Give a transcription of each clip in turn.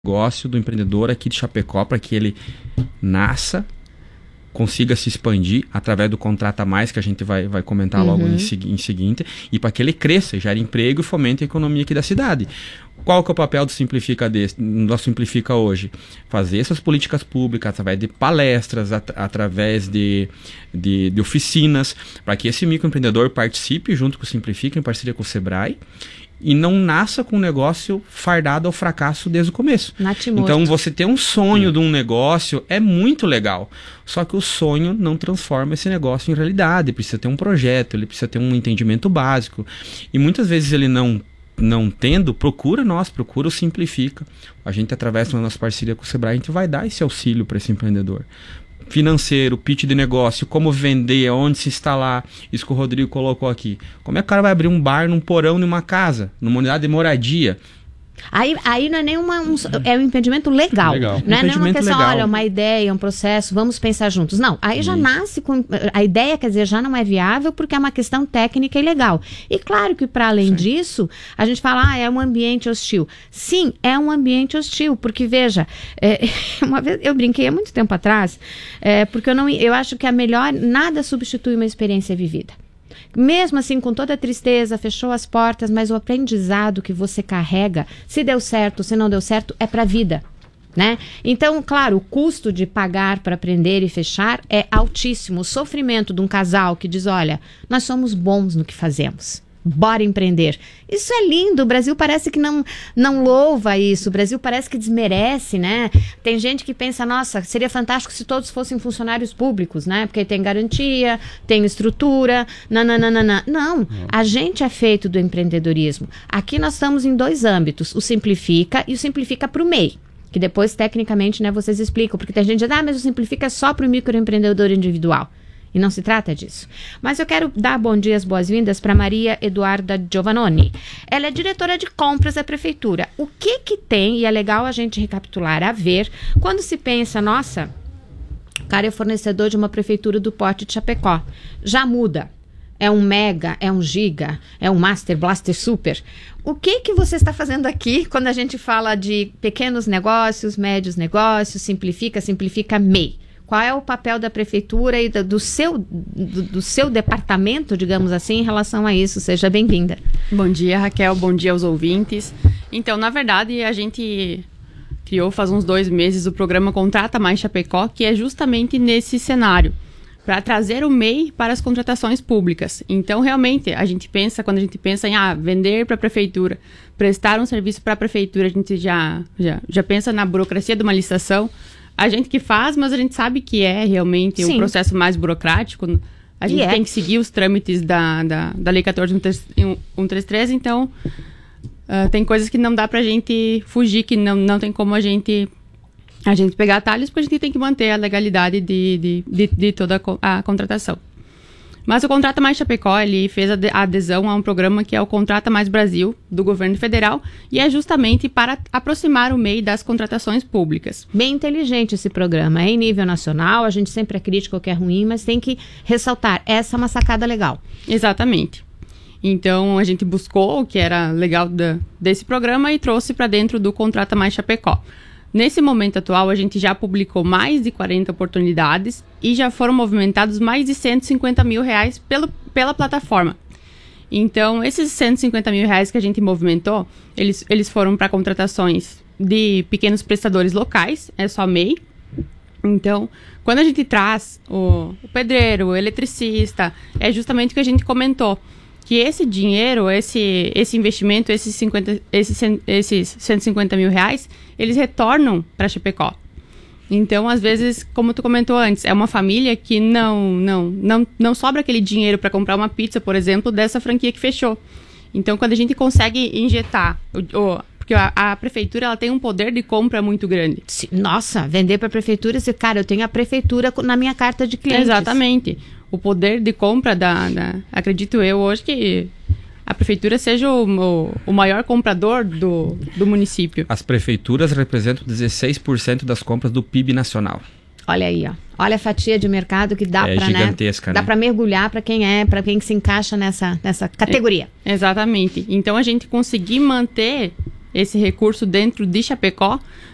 negócio do empreendedor aqui de Chapecó para que ele nasça, consiga se expandir através do Contrata Mais, que a gente vai comentar logo em seguinte, e para que ele cresça, gere emprego e fomente a economia aqui da cidade. Qual que é o papel do Simplifica hoje? Fazer essas políticas públicas através de palestras, através de oficinas, para que esse microempreendedor participe junto com o Simplifica, em parceria com o Sebrae, e não nasça com um negócio fardado ao fracasso desde o começo. Então, você ter um sonho de um negócio é muito legal. Só que o sonho não transforma esse negócio em realidade. Precisa ter um projeto, ele precisa ter um entendimento básico. E muitas vezes ele não tendo, procura o Simplifica. A gente, através da nossa parceria com o Sebrae, a gente vai dar esse auxílio para esse empreendedor. Financeiro, pitch de negócio, como vender, onde se instalar, isso que o Rodrigo colocou aqui. Como é que o cara vai abrir um bar num porão, numa casa, numa unidade de moradia? Aí não é nem é um empreendimento legal. Não é nem uma questão, olha, uma ideia, um processo, vamos pensar juntos. Não, aí já nasce com... A ideia, quer dizer, já não é viável porque é uma questão técnica e legal. E claro que para além disso, a gente fala, é um ambiente hostil. Sim, é um ambiente hostil, porque veja, uma vez eu brinquei há muito tempo atrás, porque eu acho que nada substitui uma experiência vivida. Mesmo assim, com toda a tristeza, fechou as portas, mas o aprendizado que você carrega, se deu certo, se não deu certo, é para a vida, né? Então, claro, o custo de pagar para aprender e fechar é altíssimo. O sofrimento de um casal que diz, olha, nós somos bons no que fazemos. Bora empreender. Isso é lindo. O Brasil parece que não louva isso. O Brasil parece que desmerece, né? Tem gente que pensa, nossa, seria fantástico se todos fossem funcionários públicos, né? Porque tem garantia, tem estrutura, Não, a gente é feito do empreendedorismo. Aqui nós estamos em 2 âmbitos, o Simplifica e o Simplifica para o MEI. Que depois, tecnicamente, né, vocês explicam. Porque tem gente que diz, mas o Simplifica é só para o microempreendedor individual. E não se trata disso. Mas eu quero dar bom dia, as boas-vindas para Maria Eduarda Giovannoni. Ela é diretora de compras da prefeitura. O que tem, e é legal a gente recapitular, a ver, quando se pensa, nossa, o cara é fornecedor de uma prefeitura do porte de Chapecó. Já muda. É um mega, é um giga, é um master, blaster, super. O que você está fazendo aqui quando a gente fala de pequenos negócios, médios negócios, simplifica MEI? Qual é o papel da prefeitura e do seu departamento, digamos assim, em relação a isso? Seja bem-vinda. Bom dia, Raquel. Bom dia aos ouvintes. Então, na verdade, a gente criou faz uns 2 meses o programa Contrata Mais Chapecó, que é justamente nesse cenário, para trazer o MEI para as contratações públicas. Então, realmente, quando a gente pensa em vender para a prefeitura, prestar um serviço para a prefeitura, a gente já pensa na burocracia de uma licitação. A gente que faz, mas a gente sabe que é realmente um processo mais burocrático. A gente tem que seguir os trâmites da Lei 14.133, então tem coisas que não dá pra gente fugir, que não tem como a gente pegar atalhos, porque a gente tem que manter a legalidade de toda a contratação. Mas o Contrata Mais Chapecó, ele fez a adesão a um programa que é o Contrata Mais Brasil, do governo federal, e é justamente para aproximar o MEI das contratações públicas. Bem inteligente esse programa, é em nível nacional, a gente sempre é crítico ao que é ruim, mas tem que ressaltar, essa é uma sacada legal. Exatamente. Então, a gente buscou o que era legal desse programa e trouxe para dentro do Contrata Mais Chapecó. Nesse momento atual, a gente já publicou mais de 40 oportunidades e já foram movimentados mais de 150 mil reais pela plataforma. Então, esses 150 mil reais que a gente movimentou, eles foram para contratações de pequenos prestadores locais, é só MEI. Então, quando a gente traz o pedreiro, o eletricista, é justamente o que a gente comentou, que esse dinheiro, esse investimento, esses 150 mil reais, eles retornam para Chapecó. Então, às vezes, como tu comentou antes, é uma família que não sobra aquele dinheiro para comprar uma pizza, por exemplo, dessa franquia que fechou. Então, quando a gente consegue injetar, porque a prefeitura ela tem um poder de compra muito grande. Nossa, vender para a prefeitura, cara, eu tenho a prefeitura na minha carta de clientes. Exatamente. O poder de compra acredito eu hoje que a prefeitura seja o maior comprador do município. As prefeituras representam 16% das compras do PIB nacional. Olha aí, ó. Olha a fatia de mercado que dá para, gigantesca, dá para mergulhar para quem se encaixa nessa categoria. Exatamente. Então, a gente conseguir manter esse recurso dentro de Chapecó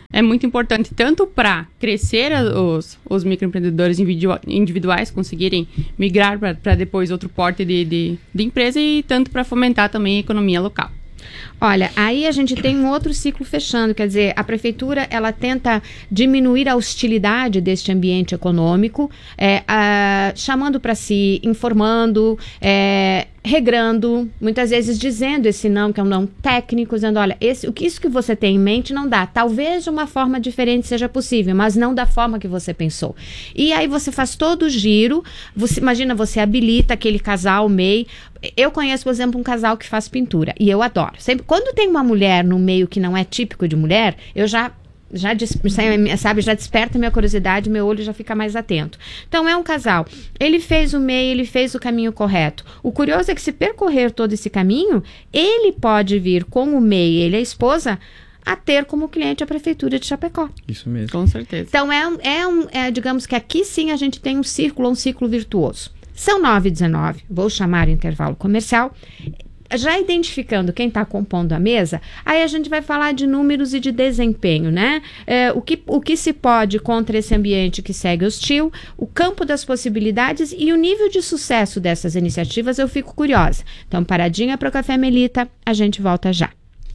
é muito importante tanto para crescer os microempreendedores individuais, conseguirem migrar para depois outro porte de empresa e tanto para fomentar também a economia local. Olha, aí a gente tem um outro ciclo fechando, quer dizer, a prefeitura, ela tenta diminuir a hostilidade deste ambiente econômico, chamando para si, informando, regrando, muitas vezes dizendo esse não, que é um não técnico, dizendo, olha, isso que você tem em mente não dá, talvez de uma forma diferente seja possível, mas não da forma que você pensou. E aí você faz todo o giro, imagina, você habilita aquele casal MEI. Eu conheço, por exemplo, um casal que faz pintura, e eu adoro. Sempre, quando tem uma mulher no meio que não é típico de mulher, eu já desperta minha curiosidade, meu olho já fica mais atento. Então, é um casal. Ele fez o MEI, ele fez o caminho correto. O curioso é que se percorrer todo esse caminho, ele pode vir com o MEI, ele e a esposa, a ter como cliente a Prefeitura de Chapecó. Isso mesmo. Com certeza. Então, digamos que aqui sim a gente tem um ciclo virtuoso. São 9h19, vou chamar o intervalo comercial. Já identificando quem está compondo a mesa, aí a gente vai falar de números e de desempenho, né? O que se pode contra esse ambiente que segue hostil, o campo das possibilidades e o nível de sucesso dessas iniciativas, eu fico curiosa. Então, paradinha para o Café Melita, a gente volta já.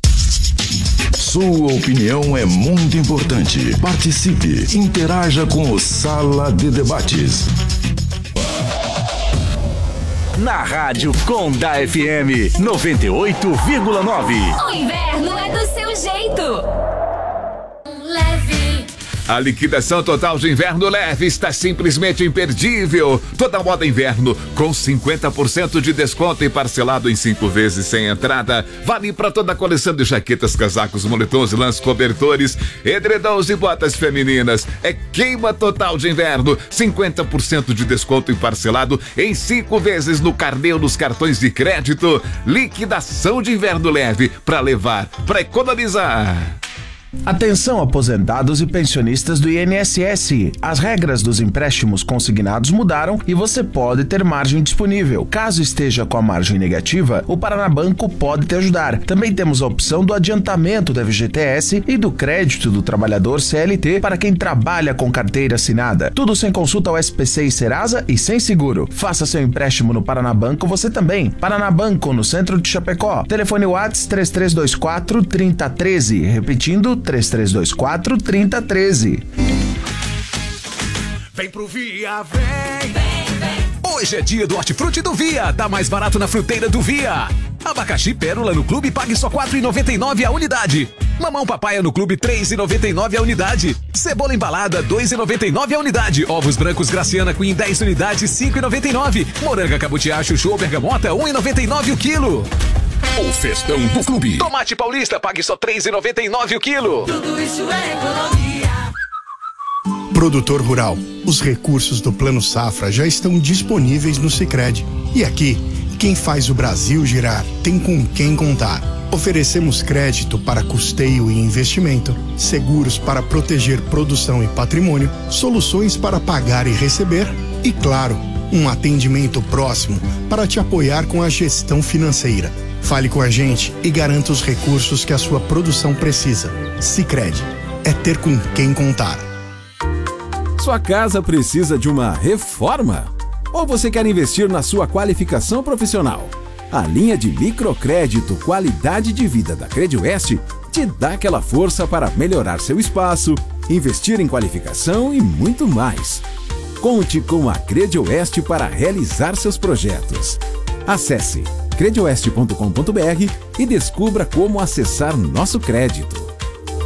Sua opinião é muito importante. Participe, interaja com o Sala de Debates. Na Rádio Conda FM 98,9. O inverno é do seu jeito. Leve. A liquidação total de inverno leve está simplesmente imperdível. Toda moda inverno com 50% de desconto e parcelado em 5 vezes sem entrada. Vale para toda a coleção de jaquetas, casacos, moletons, lãs, cobertores, edredons e botas femininas. É queima total de inverno. 50% de desconto e parcelado em 5 vezes no carnê ou nos cartões de crédito. Liquidação de inverno leve para levar, para economizar. Atenção, aposentados e pensionistas do INSS. As regras dos empréstimos consignados mudaram e você pode ter margem disponível. Caso esteja com a margem negativa, o Paraná Banco pode te ajudar. Também temos a opção do adiantamento da FGTS e do crédito do trabalhador CLT para quem trabalha com carteira assinada. Tudo sem consulta ao SPC e Serasa e sem seguro. Faça seu empréstimo no Paraná Banco você também. Paraná Banco, no centro de Chapecó. Telefone WhatsApp 3324-3013. Repetindo, 3324-3013. Vem pro Via, vem. Hoje é dia do Hortifruti do Via. Tá mais barato na fruteira do Via. Abacaxi Pérola no Clube, pague só R$ 4,99 a unidade. Mamão Papaya no Clube, R$ 3,99 a unidade. Cebola embalada, R$ 2,99 a unidade. Ovos brancos Graciana Queen, 10 unidades, R$ 5,99. Moranga Cabutiá Chuchu Bergamota, R$ 1,99 o quilo. O festão do clube. Tomate paulista, pague só R$ 3,99 o quilo. Tudo isso é economia. Produtor rural, os recursos do Plano Safra já estão disponíveis no Sicredi. E aqui, quem faz o Brasil girar tem com quem contar. Oferecemos crédito para custeio e investimento, seguros para proteger produção e patrimônio, soluções para pagar e receber e, claro, um atendimento próximo para te apoiar com a gestão financeira. Fale com a gente e garanta os recursos que a sua produção precisa. Sicredi, é ter com quem contar. Sua casa precisa de uma reforma? Ou você quer investir na sua qualificação profissional? A linha de microcrédito Qualidade de Vida da Credioeste te dá aquela força para melhorar seu espaço, investir em qualificação e muito mais. Conte com a Credioeste para realizar seus projetos. Acesse credioeste.com.br e descubra como acessar nosso crédito.